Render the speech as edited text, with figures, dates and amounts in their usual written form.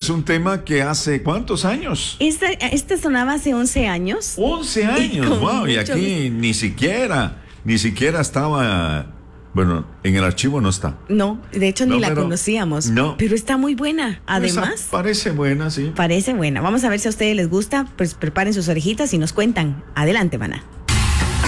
un tema que hace ¿cuántos años? Este sonaba hace 11 años. 11 años, wow, y aquí ni siquiera estaba, bueno, en el archivo no está. No, de hecho ni la conocíamos. No. Pero está muy buena, además. Parece buena, sí. Parece buena. Vamos a ver si a ustedes les gusta, pues preparen sus orejitas y nos cuentan. Adelante, Maná.